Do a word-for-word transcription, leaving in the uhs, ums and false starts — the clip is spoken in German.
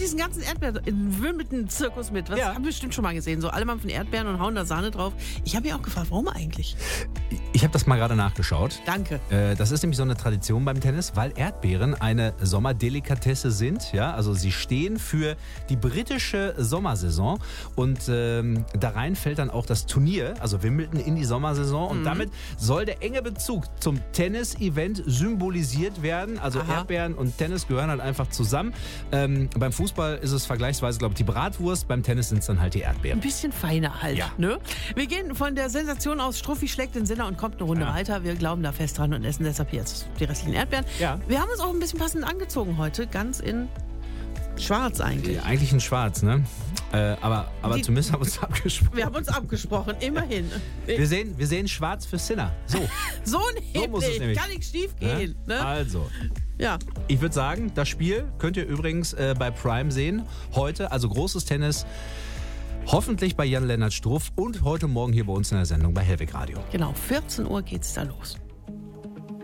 diesen ganzen Erdbeeren-Wimbledon-Zirkus mit. Was Ja. haben wir bestimmt schon mal gesehen. So alle mampfen Erdbeeren und hauen da Sahne drauf. Ich habe mich auch gefragt, warum eigentlich? Ich habe das mal gerade nachgeschaut. Danke. Äh, Das ist nämlich so eine Tradition beim Tennis, weil Erdbeeren eine Sommerdelikatesse sind. Ja? Also sie stehen für die britische Sommersaison und ähm, da rein fällt dann auch das Turnier, also Wimbledon, in die Sommersaison und damit soll der enge Bezug zum Tennis-Event symbolisiert werden. Also Aha. Erdbeeren und Tennis gehören halt einfach zusammen. Ähm, beim Fußball ist es vergleichsweise, glaube ich, die Bratwurst, beim Tennis sind es dann halt die Erdbeeren. Ein bisschen feiner halt. Ja. Ne? Wir gehen von der Sensation aus, Struffi schlägt den Sinner und kommt eine Runde Ja. weiter. Wir glauben da fest dran und essen deshalb jetzt die restlichen Erdbeeren. Ja. Wir haben uns auch ein bisschen passend angezogen heute, ganz in schwarz eigentlich. Ja, eigentlich in Schwarz, ne? Äh, aber aber Die- zumindest haben wir uns abgesprochen. Wir haben uns abgesprochen, immerhin. Wir sehen, wir sehen schwarz für Sinner. So, So so muss es nämlich, nämlich. kann nicht schief ne? gehen. Ne? Also, Ja. ich würde sagen, das Spiel könnt ihr übrigens äh, bei Prime sehen. Heute, also großes Tennis. Hoffentlich bei Jan-Lennart Struff und heute Morgen hier bei uns in der Sendung bei Hellweg Radio. Genau, vierzehn Uhr geht's da los.